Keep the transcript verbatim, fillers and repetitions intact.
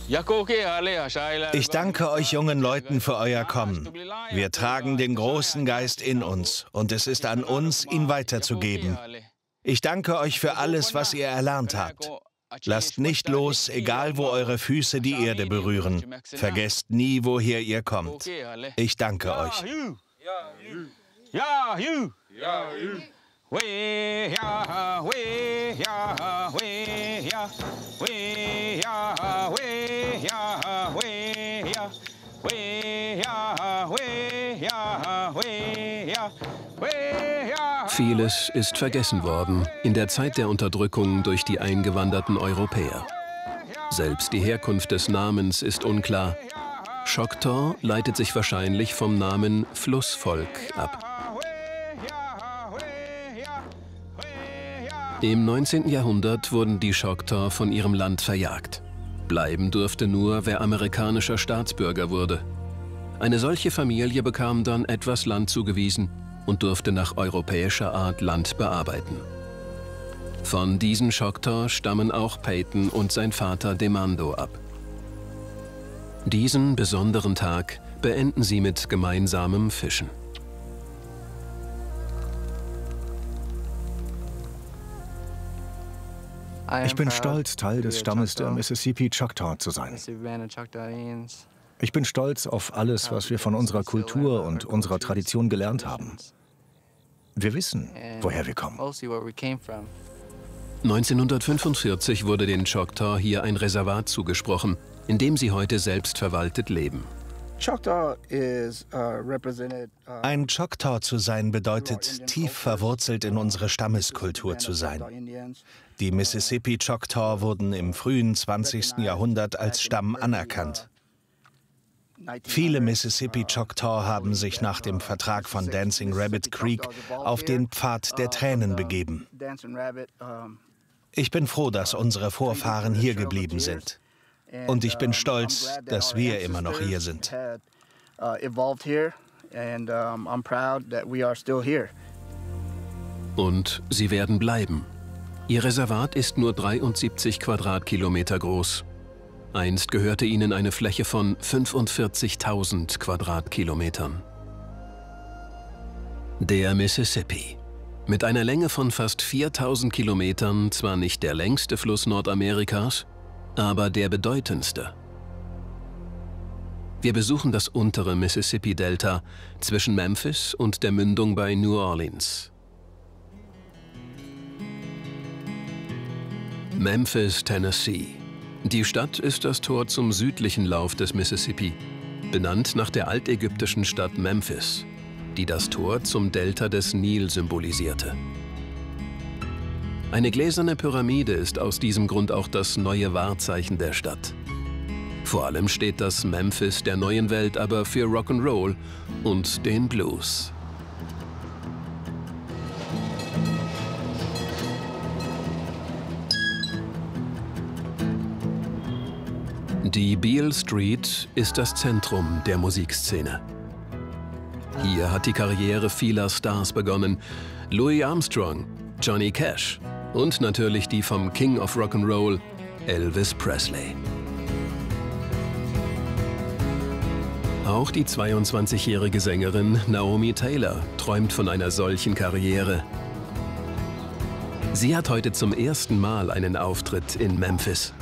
Ich danke euch jungen Leuten für euer Kommen. Wir tragen den großen Geist in uns und es ist an uns, ihn weiterzugeben. Ich danke euch für alles, was ihr erlernt habt. Lasst nicht los, egal wo eure Füße die Erde berühren. Vergesst nie, woher ihr kommt. Ich danke euch. Vieles ist vergessen worden in der Zeit der Unterdrückung durch die eingewanderten Europäer. Selbst die Herkunft des Namens ist unklar. Choctaw leitet sich wahrscheinlich vom Namen Flussvolk ab. Im neunzehnten Jahrhundert wurden die Choctaw von ihrem Land verjagt. Bleiben durfte nur, wer amerikanischer Staatsbürger wurde. Eine solche Familie bekam dann etwas Land zugewiesen und durfte nach europäischer Art Land bearbeiten. Von diesen Choctaw stammen auch Peyton und sein Vater Demando ab. Diesen besonderen Tag beenden sie mit gemeinsamem Fischen. Ich bin stolz, Teil des Stammes der Mississippi Choctaw zu sein. Ich bin stolz auf alles, was wir von unserer Kultur und unserer Tradition gelernt haben. Wir wissen, woher wir kommen. neunzehnhundertfünfundvierzig wurde den Choctaw hier ein Reservat zugesprochen, in dem sie heute selbstverwaltet leben. Ein Choctaw zu sein bedeutet, tief verwurzelt in unsere Stammeskultur zu sein. Die Mississippi Choctaw wurden im frühen zwanzigsten Jahrhundert als Stamm anerkannt. Viele Mississippi Choctaw haben sich nach dem Vertrag von Dancing Rabbit Creek auf den Pfad der Tränen begeben. Ich bin froh, dass unsere Vorfahren hier geblieben sind. Und ich bin stolz, dass wir immer noch hier sind. Und sie werden bleiben. Ihr Reservat ist nur dreiundsiebzig Quadratkilometer groß. Einst gehörte ihnen eine Fläche von fünfundvierzigtausend Quadratkilometern. Der Mississippi. Mit einer Länge von fast viertausend Kilometern zwar nicht der längste Fluss Nordamerikas, aber der bedeutendste. Wir besuchen das untere Mississippi-Delta zwischen Memphis und der Mündung bei New Orleans. Memphis, Tennessee. Die Stadt ist das Tor zum südlichen Lauf des Mississippi, benannt nach der altägyptischen Stadt Memphis, die das Tor zum Delta des Nil symbolisierte. Eine gläserne Pyramide ist aus diesem Grund auch das neue Wahrzeichen der Stadt. Vor allem steht das Memphis der neuen Welt aber für Rock'n'Roll und den Blues. Die Beale Street ist das Zentrum der Musikszene. Hier hat die Karriere vieler Stars begonnen. Louis Armstrong, Johnny Cash und natürlich die vom King of Rock'n'Roll, Elvis Presley. Auch die zweiundzwanzigjährige Sängerin Naomi Taylor träumt von einer solchen Karriere. Sie hat heute zum ersten Mal einen Auftritt in Memphis.